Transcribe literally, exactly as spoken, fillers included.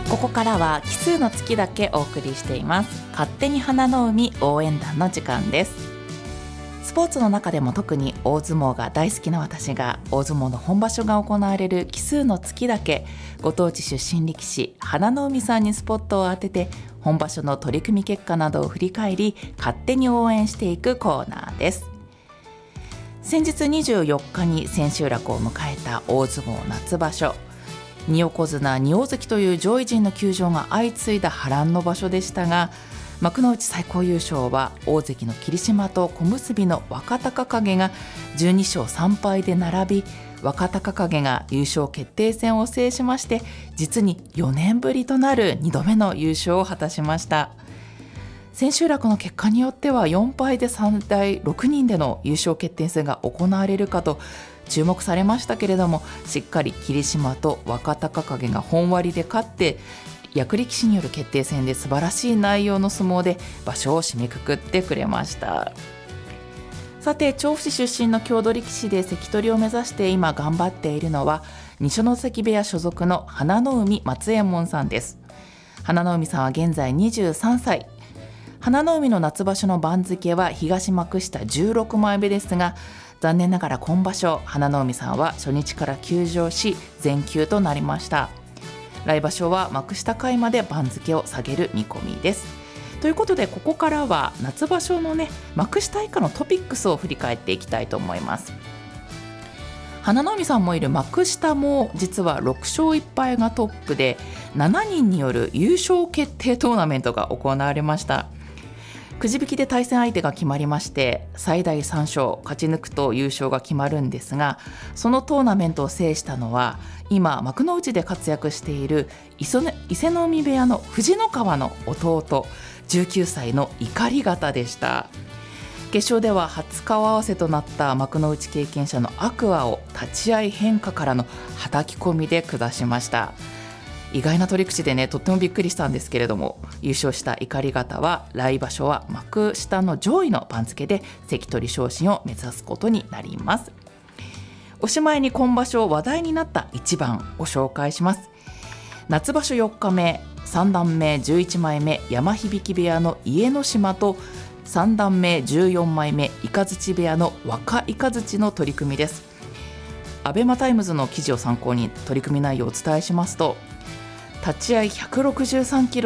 ここからは奇数の月だけお送りしています。勝手に花の海応援団の時間です。スポーツの中でも特に大相撲が大好きな私が、大相撲の本場所が行われる奇数の月だけ、ご当地出身力士花の海さんにスポットを当てて、本場所の取り組み結果などを振り返り、勝手に応援していくコーナーです。先日にじゅうよっかに千秋楽を迎えた大相撲夏場所、二横綱二大関という上位陣の休場が相次いだ波乱の場所でしたが、幕内最高優勝は大関の霧島と小結の若隆景がじゅうにしょうさんぱいで並び、若隆景が優勝決定戦を制しまして、実によねんぶりとなるにどめの優勝を果たしました。千秋楽の結果によってはよんぱいでさんだいろくにんでの優勝決定戦が行われるかと注目されましたけれども、しっかり霧島と若隆景が本割で勝って、役力士による決定戦で素晴らしい内容の相撲で場所を締めくくってくれました。さて、調布市出身の郷土力士で関取を目指して今頑張っているのは、二所ノ関部屋所属の花の海松右衛門さんです。花の海さんは現在にじゅうさんさい。花の海の夏場所の番付は東幕下じゅうろくまいめですが、残念ながら今場所花の海さんは初日から休場し全休となりました。来場所は幕下下位まで番付を下げる見込みです。ということで、ここからは夏場所のね、幕下以下のトピックスを振り返っていきたいと思います。花の海さんもいる幕下も実はろくしょういっぱいがトップで、しちにんによる優勝決定トーナメントが行われました。くじ引きで対戦相手が決まりまして、最大さん勝勝ち抜くと優勝が決まるんですが、そのトーナメントを制したのは今幕内で活躍している伊勢ノ海部屋の藤ノ川の弟じゅうきゅうさいの碇方でした。決勝では初顔合わせとなった幕内経験者の天空海を立ち合い変化からのはたき込みで下しました。意外な取り口でね、とってもびっくりしたんですけれども、優勝した碇方は来場所は幕下の上位の番付で関取昇進を目指すことになります。おしまいに今場所話題になった一番ご紹介します。夏場所よっかめ、三段目じゅういちまいめ山響部屋の家之島と三段目じゅうよんまいめ雷部屋の若雷の取り組みです。アベマタイムズの記事を参考に取り組み内容をお伝えしますと、立ち合いひゃくろくじゅうさんキロ